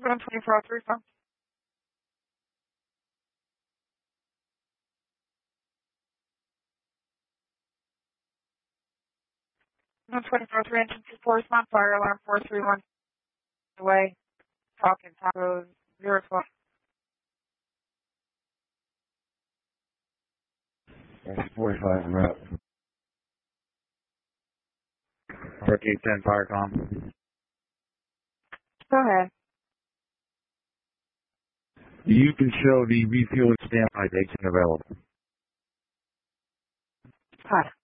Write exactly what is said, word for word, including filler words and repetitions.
one twenty-four oh three from one twenty-four oh three engine two four, response fire alarm four three one away, talking Taco zero twelve. That's forty-five route. Park eight ten Firecom. Go ahead. You can show the refueling standby dates available. Hi.